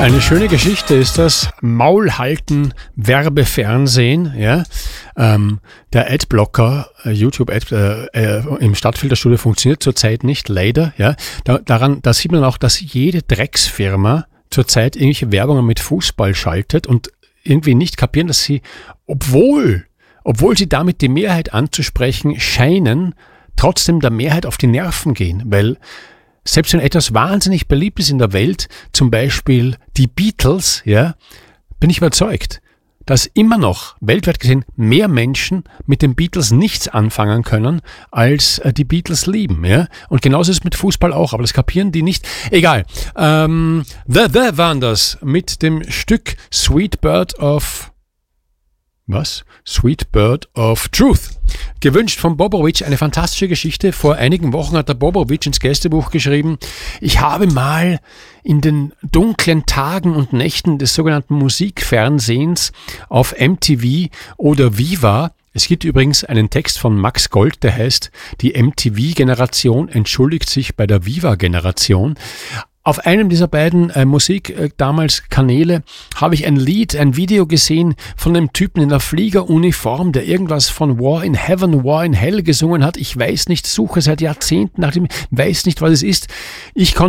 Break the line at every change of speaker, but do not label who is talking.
Eine schöne Geschichte ist das Maulhalten Werbefernsehen. Ja? Der Adblocker, YouTube-Ad im Stadtfilterstudio funktioniert zurzeit nicht, leider. Ja? Da sieht man auch, dass jede Drecksfirma zurzeit irgendwelche Werbungen mit Fußball schaltet und irgendwie nicht kapieren, dass sie, obwohl sie damit die Mehrheit anzusprechen scheinen, trotzdem der Mehrheit auf die Nerven gehen, weil selbst wenn etwas wahnsinnig beliebt ist in der Welt, zum Beispiel die Beatles, ja, bin ich überzeugt, dass immer noch weltweit gesehen mehr Menschen mit den Beatles nichts anfangen können, als die Beatles lieben. Ja? Und genauso ist es mit Fußball auch, aber das kapieren die nicht. Egal. The waren das mit dem Stück Sweet Bird of Truth. Gewünscht von Bobovic, eine fantastische Geschichte. Vor einigen Wochen hat der Bobovic ins Gästebuch geschrieben, ich habe mal in den dunklen Tagen und Nächten des sogenannten Musikfernsehens auf MTV oder Viva, es gibt übrigens einen Text von Max Gold, der heißt, die MTV-Generation entschuldigt sich bei der Viva-Generation. Auf einem dieser beiden damals Kanäle habe ich ein Video gesehen von einem Typen in einer Fliegeruniform, der irgendwas von War in Heaven, War in Hell gesungen hat. Ich weiß nicht, suche seit Jahrzehnten nach dem, weiß nicht, was es ist. Ich konnte